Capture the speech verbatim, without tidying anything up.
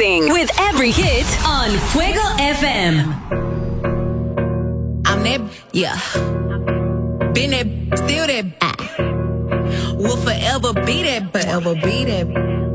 Mixing with every hit on Fuego F M. I'm that, yeah. Been that, still that. Will forever be that, forever be that.